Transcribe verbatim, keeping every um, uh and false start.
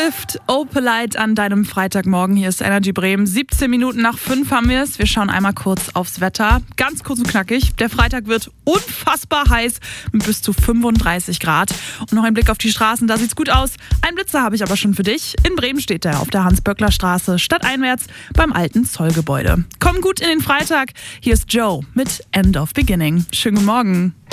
Swift, Opalite an deinem Freitagmorgen. Hier ist Energy Bremen. siebzehn Minuten nach fünf haben wir es. Wir schauen einmal kurz aufs Wetter. Ganz kurz und knackig. Der Freitag wird unfassbar heiß mit bis zu fünfunddreißig Grad. Und noch ein Blick auf die Straßen, da sieht's gut aus. Ein Blitzer habe ich aber schon für dich. In Bremen steht er auf der Hans-Böckler-Straße, stadteinwärts beim alten Zollgebäude. Komm gut in den Freitag. Hier ist Joe mit End of Beginning. Schönen guten Morgen.